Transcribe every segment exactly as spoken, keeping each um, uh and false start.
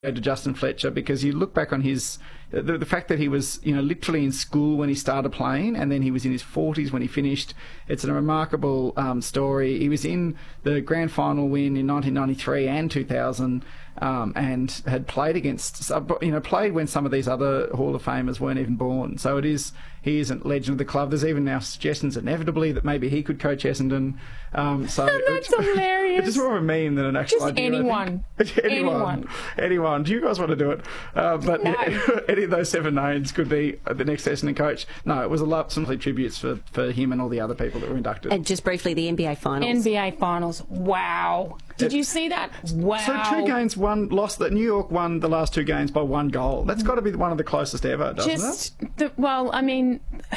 to Justin Fletcher, because you look back on his the, the fact that he was, you know, literally in school when he started playing, and then he was in his forties when he finished. It's a remarkable um, story. He was in the grand final win in nineteen ninety-three and two thousand, um, and had played against, you know, played when some of these other Hall of Famers weren't even born. So it is, he is a legend of the club. There's even now suggestions inevitably that maybe he could coach Essendon. Um, so that's hilarious. It's just more of a meme than an actual Just idea. anyone. anyone. Anyone. Anyone. Do you guys want to do it? Uh, but No. any of those seven names could be the next Essendon coach. No, it was a lot, simply tributes for, for him and all the other people that were inducted. And just briefly, the N B A Finals. N B A Finals. Wow. Did It- you see that? Wow. So two games, one lost. That New York won the last two games by one goal. That's got to be one of the closest ever, doesn't Just it? the, well, I mean,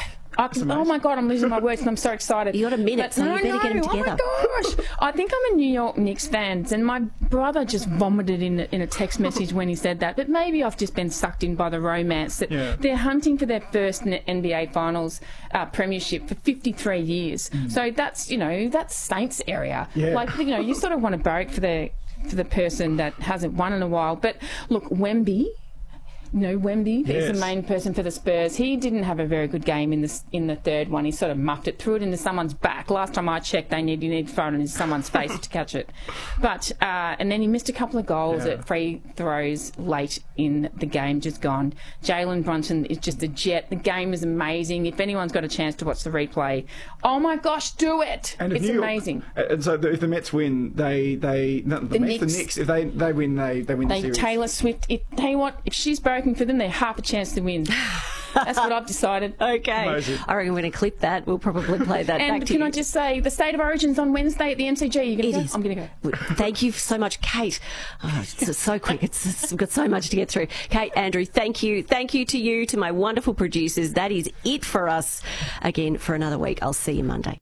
I can, oh my God, I'm losing my words and I'm so excited. You got a minute, But so no, you better no, get them together. Oh my gosh, I think I'm a New York Knicks fan, and my brother just vomited in a, in a text message when he said that. But maybe I've just been sucked in by the romance that Yeah. they're hunting for their first N B A Finals uh, premiership for fifty-three years. So that's, you know, that's Saints area. Yeah. Like, you know, you sort of want to barrack for the for the person that hasn't won in a while. But look, Wemby. You know, Wemby, he's Yes. the main person for the Spurs. He didn't have a very good game in the, in the third one. He sort of muffed it, threw it into someone's back. Last time I checked, they need, you need to throw it into someone's face to catch it. But, uh, and then he missed a couple of goals Yeah. at free throws late in the game, just gone. Jalen Brunson is just a jet. The game is amazing. If anyone's got a chance to watch the replay, oh my gosh, do it. And if It's New York- amazing. And so the, if the Mets win, they they no, the, The Mets, the Knicks. Knicks. If they they win, they they win They the series. Taylor Swift, if, tell you what, if she's broken for them, they're half a chance to win. That's what I've decided. Okay. Amazing. I reckon we're going to clip that. We'll probably play that And back to can you. I just say, the State of Origin's on Wednesday at the M C G. You're going It to go? is. I'm going to go. Thank you so much, Kate. Oh, it's so quick. It's, it's, we've got so much to get through. Kate, Andrew, thank you. Thank you to you, to my wonderful producers. That is it for us again for another week. I'll see you Monday.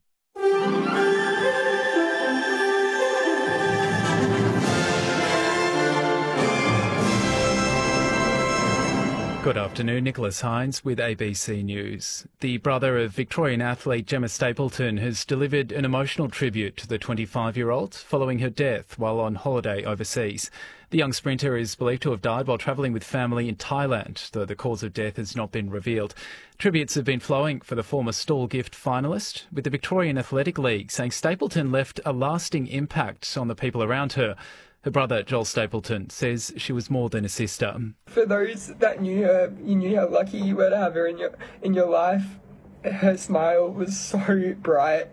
Good afternoon, Nicholas Hines with A B C News. The brother of Victorian athlete Gemma Stapleton has delivered an emotional tribute to the twenty-five-year-old following her death while on holiday overseas. The young sprinter is believed to have died while travelling with family in Thailand, though the cause of death has not been revealed. Tributes have been flowing for the former Stall Gift finalist, with the Victorian Athletic League saying Stapleton left a lasting impact on the people around her. Her brother, Joel Stapleton, says she was more than a sister. For those that knew her, you knew how lucky you were to have her in your in your life. Her smile was so bright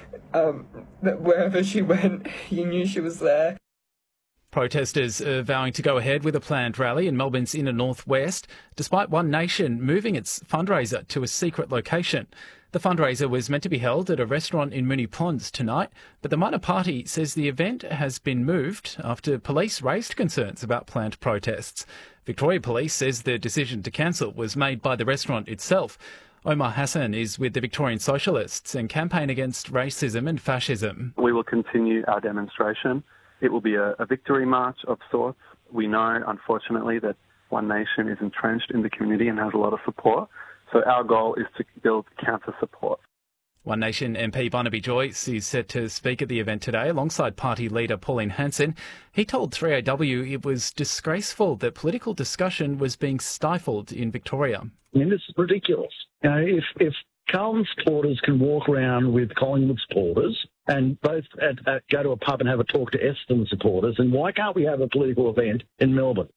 um, that wherever she went, you knew she was there. Protesters are vowing to go ahead with a planned rally in Melbourne's inner northwest, despite One Nation moving its fundraiser to a secret location. The fundraiser was meant to be held at a restaurant in Moonee Ponds tonight, but the minor party says the event has been moved after police raised concerns about planned protests. Victoria Police says the decision to cancel was made by the restaurant itself. Omar Hassan is with the Victorian Socialists and campaign against racism and fascism. We will continue our demonstration. It will be a, a victory march of sorts. We know, unfortunately, that One Nation is entrenched in the community and has a lot of support. So our goal is to build counter support. One Nation M P Barnaby Joyce is set to speak at the event today alongside party leader Pauline Hanson. He told three A W it was disgraceful that political discussion was being stifled in Victoria. I mean, this is ridiculous. You know, if, if Carlton supporters can walk around with Collingwood supporters and both at, at, go to a pub and have a talk to Essendon supporters, then why can't we have a political event in Melbourne?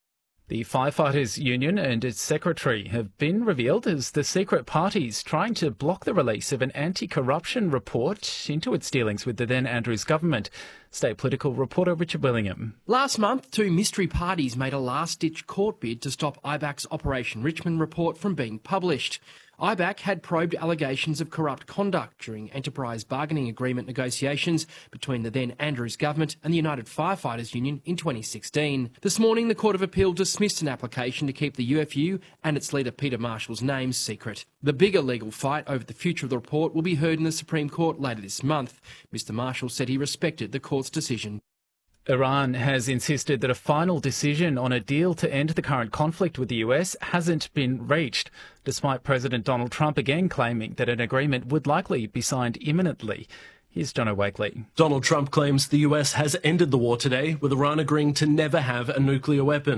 The Firefighters Union and its secretary have been revealed as the secret parties trying to block the release of an anti-corruption report into its dealings with the then Andrews government. State political reporter Richard Willingham. Last month, two mystery parties made a last-ditch court bid to stop I B A C's Operation Richmond report from being published. I B A C had probed allegations of corrupt conduct during enterprise bargaining agreement negotiations between the then Andrews government and the United Firefighters Union in twenty sixteen. This morning, the Court of Appeal dismissed an application to keep the U F U and its leader Peter Marshall's names secret. The bigger legal fight over the future of the report will be heard in the Supreme Court later this month. Mister Marshall said he respected the court's decision. Iran has insisted that a final decision on a deal to end the current conflict with the U S hasn't been reached, despite President Donald Trump again claiming that an agreement would likely be signed imminently. Here's Jono Wakely. Donald Trump claims the U S has ended the war today, with Iran agreeing to never have a nuclear weapon.